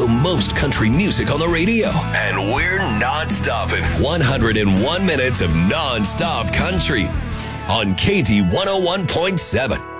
the most country music on the radio. And we're not stopping. 101 minutes of non-stop country on KT 101.7.